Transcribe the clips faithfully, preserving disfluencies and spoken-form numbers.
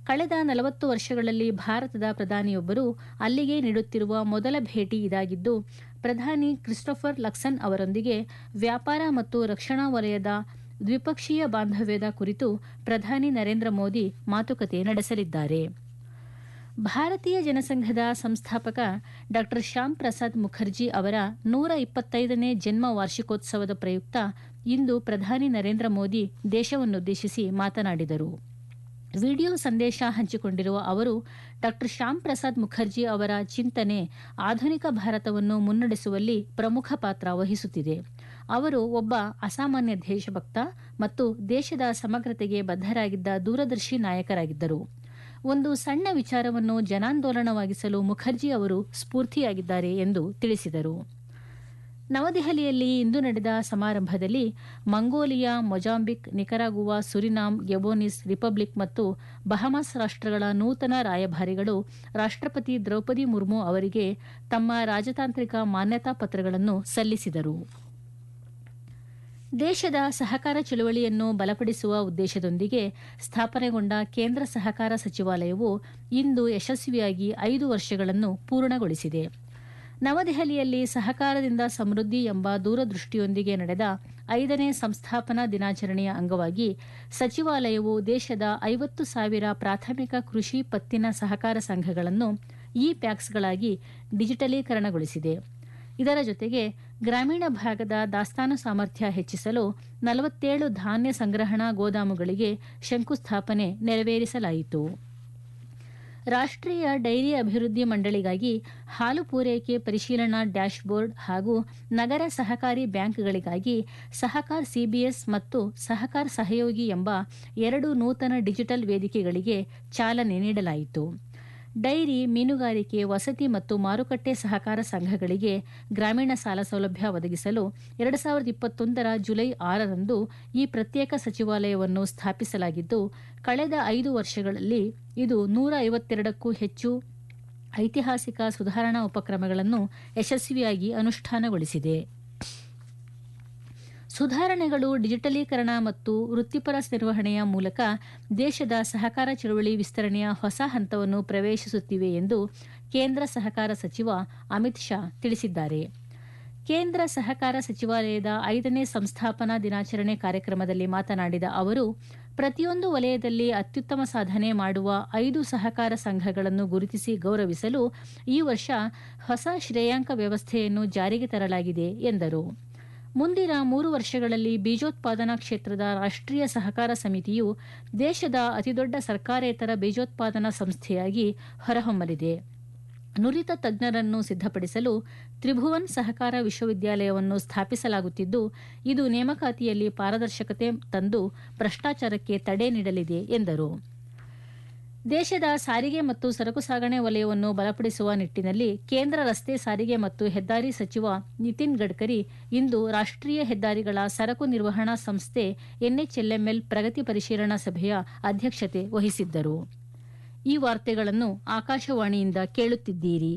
ಕಳೆದ ನಲವತ್ತು ವರ್ಷಗಳಲ್ಲಿ ಭಾರತದ ಪ್ರಧಾನಿಯೊಬ್ಬರು ಅಲ್ಲಿಗೆ ನೀಡುತ್ತಿರುವ ಮೊದಲ ಭೇಟಿ ಇದಾಗಿದ್ದು, ಪ್ರಧಾನಿ ಕ್ರಿಸ್ಟೋಫರ್ ಲಕ್ಸನ್ ಅವರೊಂದಿಗೆ ವ್ಯಾಪಾರ ಮತ್ತು ರಕ್ಷಣಾ ವಲಯದ ದ್ವಿಪಕ್ಷೀಯ ಬಾಂಧವ್ಯದ ಕುರಿತು ಪ್ರಧಾನಿ ನರೇಂದ್ರ ಮೋದಿ ಮಾತುಕತೆ ನಡೆಸಲಿದ್ದಾರೆ. ಭಾರತೀಯ ಜನಸಂಘದ ಸಂಸ್ಥಾಪಕ ಡಾ ಶ್ಯಾಮ್ ಪ್ರಸಾದ್ ಮುಖರ್ಜಿ ಅವರ ನೂರ ಇಪ್ಪತ್ತೈದನೇ ಜನ್ಮ ವಾರ್ಷಿಕೋತ್ಸವದ ಪ್ರಯುಕ್ತ ಇಂದು ಪ್ರಧಾನಿ ನರೇಂದ್ರ ಮೋದಿ ದೇಶವನ್ನುದ್ದೇಶಿಸಿ ಮಾತನಾಡಿದರು. ವಿಡಿಯೋ ಸಂದೇಶ ಹಂಚಿಕೊಂಡಿರುವ ಅವರು, ಡಾ ಶ್ಯಾಮ್ ಪ್ರಸಾದ್ ಮುಖರ್ಜಿ ಅವರ ಚಿಂತನೆ ಆಧುನಿಕ ಭಾರತವನ್ನು ಮುನ್ನಡೆಸುವಲ್ಲಿ ಪ್ರಮುಖ ಪಾತ್ರ ವಹಿಸುತ್ತಿದೆ. ಅವರು ಒಬ್ಬ ಅಸಾಮಾನ್ಯ ದೇಶಭಕ್ತ ಮತ್ತು ದೇಶದ ಸಮಗ್ರತೆಗೆ ಬದ್ಧರಾಗಿದ್ದ ದೂರದರ್ಶಿ ನಾಯಕರಾಗಿದ್ದರು. ಒಂದು ಸಣ್ಣ ವಿಚಾರವನ್ನು ಜನಾಂದೋಲನವಾಗಿಸಲು ಮುಖರ್ಜಿ ಅವರು ಸ್ಫೂರ್ತಿಯಾಗಿದ್ದಾರೆ ಎಂದು ತಿಳಿಸಿದರು. ನವದೆಹಲಿಯಲ್ಲಿ ಇಂದು ನಡೆದ ಸಮಾರಂಭದಲ್ಲಿ ಮಂಗೋಲಿಯಾ, ಮೊಜಾಂಬಿಕ್, ನಿಕರಾಗುವಾ, ಸುರಿನಾಮ್, ಗೆಬೋನಿಸ್ ರಿಪಬ್ಲಿಕ್ ಮತ್ತು ಬಹಮಾಸ್ ರಾಷ್ಟ್ರಗಳ ನೂತನ ರಾಯಭಾರಿಗಳು ರಾಷ್ಟ್ರಪತಿ ದ್ರೌಪದಿ ಮುರ್ಮು ಅವರಿಗೆ ತಮ್ಮ ರಾಜತಾಂತ್ರಿಕ ಮಾನ್ಯತಾ ಪತ್ರಗಳನ್ನು ಸಲ್ಲಿಸಿದರು. ದೇಶದ ಸಹಕಾರ ಚಳವಳಿಯನ್ನು ಬಲಪಡಿಸುವ ಉದ್ದೇಶದೊಂದಿಗೆ ಸ್ಥಾಪನೆಗೊಂಡ ಕೇಂದ್ರ ಸಹಕಾರ ಸಚಿವಾಲಯವು ಇಂದು ಯಶಸ್ವಿಯಾಗಿ ಐದು ವರ್ಷಗಳನ್ನು ಪೂರ್ಣಗೊಳಿಸಿದೆ. ನವದೆಹಲಿಯಲ್ಲಿ ಸಹಕಾರದಿಂದ ಸಮೃದ್ಧಿ ಎಂಬ ದೂರದೃಷ್ಟಿಯೊಂದಿಗೆ ನಡೆದ ಐದನೇ ಸಂಸ್ಥಾಪನಾ ದಿನಾಚರಣೆಯ ಅಂಗವಾಗಿ ಸಚಿವಾಲಯವು ದೇಶದ ಐವತ್ತು ಸಾವಿರ ಪ್ರಾಥಮಿಕ ಕೃಷಿ ಪತ್ತಿನ ಸಹಕಾರ ಸಂಘಗಳನ್ನು ಇ ಪ್ಯಾಕ್ಸ್ಗಳಾಗಿ ಡಿಜಿಟಲೀಕರಣಗೊಳಿಸಿದೆ. ಇದರ ಜೊತೆಗೆ ಗ್ರಾಮೀಣ ಭಾಗದ ದಾಸ್ತಾನು ಸಾಮರ್ಥ್ಯ ಹೆಚ್ಚಿಸಲು ನಲವತ್ತೇಳು ಧಾನ್ಯ ಸಂಗ್ರಹಣಾ ಗೋದಾಮುಗಳಿಗೆ ಶಂಕುಸ್ಥಾಪನೆ ನೆರವೇರಿಸಲಾಯಿತು. ರಾಷ್ಟ್ರೀಯ ಡೈರಿ ಅಭಿವೃದ್ಧಿ ಮಂಡಳಿಗಾಗಿ ಹಾಲು ಪೂರೈಕೆ ಪರಿಶೀಲನಾ ಡ್ಯಾಶ್ಬೋರ್ಡ್ ಹಾಗೂ ನಗರ ಸಹಕಾರಿ ಬ್ಯಾಂಕ್ಗಳಿಗಾಗಿ ಸಹಕಾರ್ ಸಿಬಿಎಸ್ ಮತ್ತು ಸಹಕಾರ್ ಸಹಯೋಗಿ ಎಂಬ ಎರಡು ನೂತನ ಡಿಜಿಟಲ್ ವೇದಿಕೆಗಳಿಗೆ ಚಾಲನೆ ನೀಡಲಾಯಿತು. ಡೈರಿ, ಮೀನುಗಾರಿಕೆ, ವಸತಿ ಮತ್ತು ಮಾರುಕಟ್ಟೆ ಸಹಕಾರ ಸಂಘಗಳಿಗೆ ಗ್ರಾಮೀಣ ಸಾಲ ಸೌಲಭ್ಯ ಒದಗಿಸಲು ಎರಡು ಸಾವಿರದ ಇಪ್ಪತ್ತೊಂದರ ಜುಲೈ ಆರರಂದು ಈ ಪ್ರತ್ಯೇಕ ಸಚಿವಾಲಯವನ್ನು ಸ್ಥಾಪಿಸಲಾಗಿದ್ದು, ಕಳೆದ ಐದು ವರ್ಷಗಳಲ್ಲಿ ಇದು ನೂರ ಐವತ್ತೆರಡಕ್ಕೂ ಹೆಚ್ಚು ಐತಿಹಾಸಿಕ ಸುಧಾರಣಾ ಉಪಕ್ರಮಗಳನ್ನು ಯಶಸ್ವಿಯಾಗಿ ಅನುಷ್ಠಾನಗೊಳಿಸಿದೆ. ಸುಧಾರಣೆಗಳು, ಡಿಜಿಟಲೀಕರಣ ಮತ್ತು ವೃತ್ತಿಪರ ನಿರ್ವಹಣೆಯ ಮೂಲಕ ದೇಶದ ಸಹಕಾರ ಚಳವಳಿ ವಿಸ್ತರಣೆಯ ಹೊಸ ಹಂತವನ್ನು ಪ್ರವೇಶಿಸುತ್ತಿವೆ ಎಂದು ಕೇಂದ್ರ ಸಹಕಾರ ಸಚಿವ ಅಮಿತ್ ಶಾ ತಿಳಿಸಿದ್ದಾರೆ. ಕೇಂದ್ರ ಸಹಕಾರ ಸಚಿವಾಲಯದ ಐದನೇ ಸಂಸ್ಥಾಪನಾ ದಿನಾಚರಣೆ ಕಾರ್ಯಕ್ರಮದಲ್ಲಿ ಮಾತನಾಡಿದ ಅವರು, ಪ್ರತಿಯೊಂದು ವಲಯದಲ್ಲಿ ಅತ್ಯುತ್ತಮ ಸಾಧನೆ ಮಾಡುವ ಐದು ಸಹಕಾರ ಸಂಘಗಳನ್ನು ಗುರುತಿಸಿ ಗೌರವಿಸಲು ಈ ವರ್ಷ ಹೊಸ ಶ್ರೇಯಾಂಕ ವ್ಯವಸ್ಥೆಯನ್ನು ಜಾರಿಗೆ ತರಲಾಗಿದೆ ಎಂದರು. ಮುಂದಿನ ಮೂರು ವರ್ಷಗಳಲ್ಲಿ ಬೀಜೋತ್ಪಾದನಾ ಕ್ಷೇತ್ರದ ರಾಷ್ಟ್ರೀಯ ಸಹಕಾರ ಸಮಿತಿಯು ದೇಶದ ಅತಿದೊಡ್ಡ ಸರ್ಕಾರೇತರ ಬೀಜೋತ್ಪಾದನಾ ಸಂಸ್ಥೆಯಾಗಿ ಹೊರಹೊಮ್ಮಲಿದೆ. ನುರಿತ ತಜ್ಞರನ್ನು ಸಿದ್ಧಪಡಿಸಲು ತ್ರಿಭುವನ್ ಸಹಕಾರ ವಿಶ್ವವಿದ್ಯಾಲಯವನ್ನು ಸ್ಥಾಪಿಸಲಾಗುತ್ತಿದ್ದು, ಇದು ನೇಮಕಾತಿಯಲ್ಲಿ ಪಾರದರ್ಶಕತೆ ತಂದು ಭ್ರಷ್ಟಾಚಾರಕ್ಕೆ ತಡೆ ನೀಡಲಿದೆ ಎಂದರು. ದೇಶದ ಸಾರಿಗೆ ಮತ್ತು ಸರಕು ಸಾಗಣೆ ವಲಯವನ್ನು ಬಲಪಡಿಸುವ ನಿಟ್ಟಿನಲ್ಲಿ ಕೇಂದ್ರ ರಸ್ತೆ ಸಾರಿಗೆ ಮತ್ತು ಹೆದ್ದಾರಿ ಸಚಿವ ನಿತಿನ್ ಗಡ್ಕರಿ ಇಂದು ರಾಷ್ಟ್ರೀಯ ಹೆದ್ದಾರಿಗಳ ಸರಕು ನಿರ್ವಹಣಾ ಸಂಸ್ಥೆ ಎನ್ಎಚ್ಎಲ್ಎಂಎಲ್ ಪ್ರಗತಿ ಪರಿಶೀಲನಾ ಸಭೆಯ ಅಧ್ಯಕ್ಷತೆ ವಹಿಸಿದ್ದರು. ಈ ವಾರ್ತೆಗಳನ್ನು ಆಕಾಶವಾಣಿಯಿಂದ ಕೇಳುತ್ತಿದ್ದೀರಿ.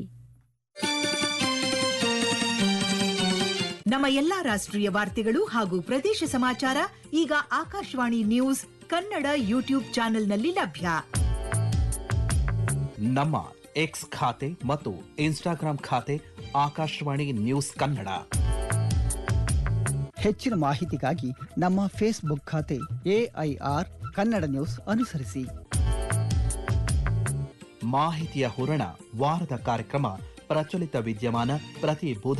ನಮ್ಮ ಎಲ್ಲಾ ರಾಷ್ಟ್ರೀಯ ವಾರ್ತೆಗಳು ಹಾಗೂ ಪ್ರದೇಶ ಸಮಾಚಾರ ಈಗ ಆಕಾಶವಾಣಿ ನ್ಯೂಸ್ ಕನ್ನಡ ಯೂಟ್ಯೂಬ್ ಚಾನೆಲ್ನಲ್ಲಿ ಲಭ್ಯ. ನಮ್ಮ ಎಕ್ಸ್ ಖಾತೆ ಮತ್ತು ಇನ್ಸ್ಟಾಗ್ರಾಂ ಖಾತೆ ಆಕಾಶವಾಣಿ ನ್ಯೂಸ್ ಕನ್ನಡ. ಹೆಚ್ಚಿನ ಮಾಹಿತಿಗಾಗಿ ನಮ್ಮ ಫೇಸ್ಬುಕ್ ಖಾತೆ ಎಐಆರ್ ಕನ್ನಡ ನ್ಯೂಸ್ ಅನುಸರಿಸಿ. ಮಾಹಿತಿಯ ಹೂರಣ ವಾರದ ಕಾರ್ಯಕ್ರಮ ಪ್ರಚಲಿತ ವಿದ್ಯಮಾನ ಪ್ರತಿ ಬುಧ